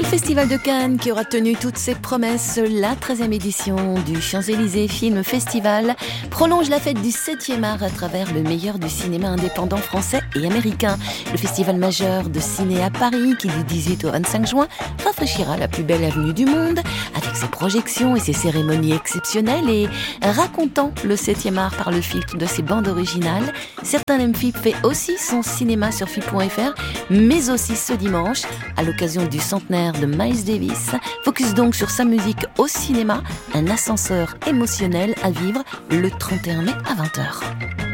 le Festival de Cannes qui aura tenu toutes ses promesses. La 13e édition du Champs-Élysées Film Festival prolonge la fête du 7e art à travers le meilleur du cinéma indépendant français et américain. Le festival majeur de ciné à Paris qui du 18 au 25 juin rafraîchira la plus belle avenue du monde avec ses projections et ses cérémonies exceptionnelles et racontant le 7e art par le filtre de ses bandes originales. Certain MFIP fait aussi son cinéma sur FIP.fr, mais aussi ce dimanche, à l'occasion du centenaire de Miles Davis. Focus donc sur sa musique au cinéma, un ascenseur émotionnel à vivre le 31 mai à 20h.